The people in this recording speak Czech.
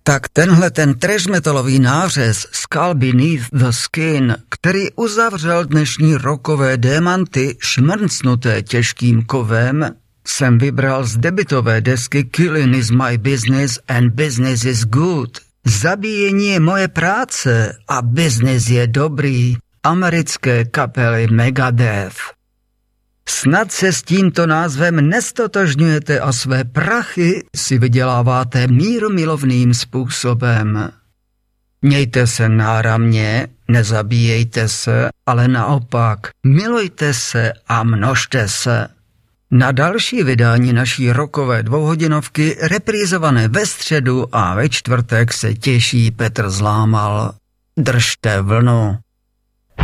Tak tenhle ten trash metalový nářez Skull Beneath the Skin, který uzavřel dnešní rockové démanty šmrncnuté těžkým kovem, jsem vybral z debutové desky Killing is my business and business is good. Zabíjení je moje práce a business je dobrý. Americké kapely Megadeth. Snad se s tímto názvem nestotožňujete a své prachy si vyděláváte mírumilovným způsobem. Mějte se náramně, nezabíjejte se, ale naopak milujte se a množte se. Na další vydání naší rockové dvouhodinovky, reprízované ve středu a ve čtvrtek, se těší Petr Zlámal. Držte vlnu.